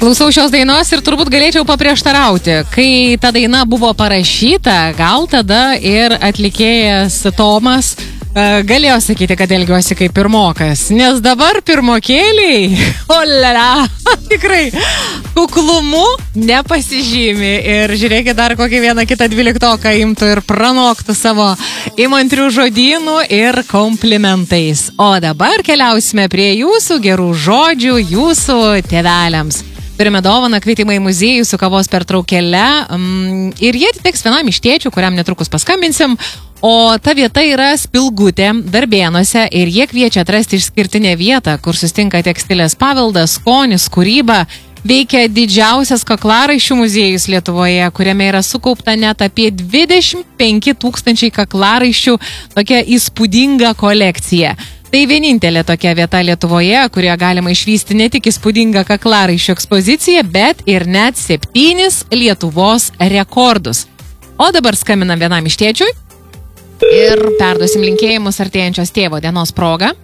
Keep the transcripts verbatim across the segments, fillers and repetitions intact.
Klausau šios dainos ir turbūt galėčiau paprieštarauti. Kai ta daina buvo parašyta, gal tada ir atlikėjas Tomas galėjo sakyti, kad elgiuosi kaip pirmokas. Nes dabar pirmokėliai, olala, tikrai kuklumu nepasižymi. Ir žiūrėkit, dar kokį vieną kitą dvyliktoką imtų ir pranoktų savo įmantrių žodynų ir komplimentais. O dabar keliausime prie jūsų gerų žodžių, jūsų tėveliams. Turime dovaną kvietimą į muziejų su kavos pertraukėle ir jie atiteks vienam iš tėčių, kuriam netrukus paskambinsim. O ta vieta yra Spilgutė, Darbėnuose ir jie kviečia atrasti išskirtinę vietą, kur sustinka tekstilės paveldas, skonis, kūryba. Veikia didžiausias kaklaraiščių muziejus Lietuvoje, kuriame yra sukaupta net apie dvidešimt penki tūkstančiai kaklaraiščių, tokia įspūdinga kolekcija. Tai vienintelė tokia vieta Lietuvoje, kurioje galima išvysti ne tik įspūdingą kaklaraiščių ekspoziciją, bet ir net septynis Lietuvos rekordus. O dabar skambinam vienam iš tėčiui. Ir perduosim linkėjimus artėjančios tėvo dienos proga.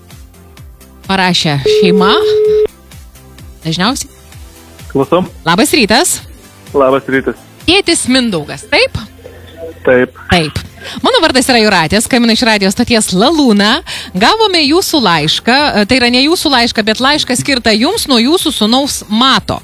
Parašė šeima. Dažniausiai. Klausom. Labas rytas. Labas rytas. Tėtis Mindaugas, taip? Taip. Taip. Mano vardas yra Jūratė, skambinu iš radijo stoties Lalūna. Gavome jūsų laišką, tai yra ne jūsų laišką, bet laišką skirtą jums nuo jūsų sūnaus Mato.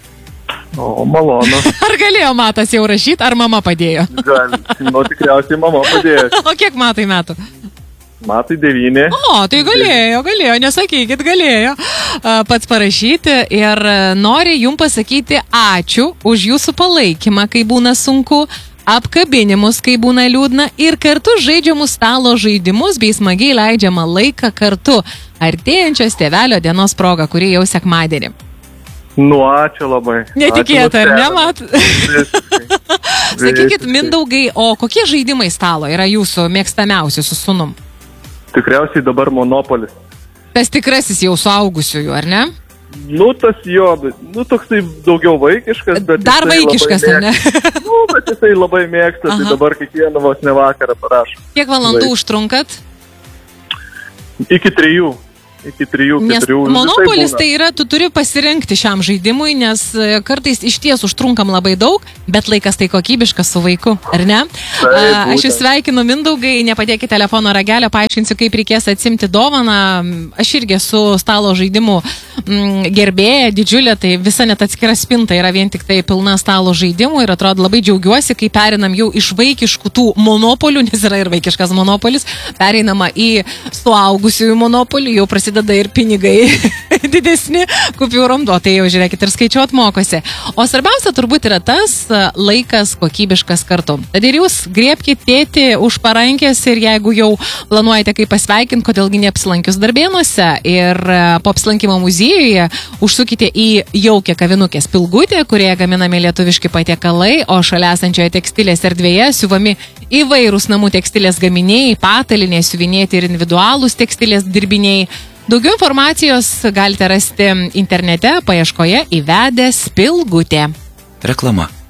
O, malonu. Ar galėjo Matas jau rašyti, ar mama padėjo? Gal, nu tikriausiai mama padėjo. O kiek Matai metų? Matai devyni. O, tai galėjo, galėjo, nesakykit, galėjo pats parašyti ir nori jums pasakyti ačiū už jūsų palaikymą, kai būna sunku, apkabinimus, kai būna liūdna ir kartu žaidžiamus stalo žaidimus bei smagiai leidžiamą laiką kartu artėjančios tėvelio dienos proga, kuri jau sekmadienį. Nu, ačiū labai. Netikėta, ar ne, Mat? Sakykit, Mindaugai, o kokie žaidimai stalo yra jūsų mėgstamiausi su sūnum? Tikriausiai dabar Monopolis. Tas tikrasis jau suaugusiųjų, ar ne? Nu, tas jo, nu, toksai daugiau vaikiškas, bet dar vaikiškas, ar ne? Nu, bet jisai labai mėgsta, tai dabar kiekvieną vos ne vakarą parašo. Kiek valandų Vaik. užtrunkat? Iki trijų. Iki trijų, keturių. Nes Monopolis tai yra, tu turi pasirinkti šiam žaidimui, nes kartais iš ties užtrunkam labai daug, bet laikas tai kokybiškas su vaiku, ar ne? Taip, aš jūs sveikinu, Mindaugai, nepadėkit telefono ragelio, paaiškinsiu, kaip reikės atsimti dovaną. Aš irgi su stalo žaidimų mm, gerbėja, didžiulė, tai visa net atskira spinta yra vien tik tai pilna stalo žaidimų ir atrodo labai džiaugiuosi, kai perinam jau iš vaikiškų tų monopolių, nes yra ir vaikiškas monopolis, pereinama į suaugusiųjų monopolį, jau prasideda tada ir pinigai didesni kupiūrom, o tai jau žiūrėkit ir skaičiuot mokosi. O svarbiausia turbūt yra tas laikas kokybiškas kartu. Tad ir jūs griebkite tėtį už parankės ir jeigu jau planuojate kaip pasveikinti, kodėlgi neapsilankius Darbėnuose ir po apsilankimo muziejuje užsukite į jaukią kavinukę Spilgutė, kurioje gaminami lietuviški patiekalai, o šalia esančioje tekstilės erdvėje siuvami įvairūs namų tekstilės gaminiai, patalynė, siuvinėti ir individualūs tekstilės dirbiniai. Daugiau informacijos galite rasti internete paieškoje įvedę Spilgutė. Reklama.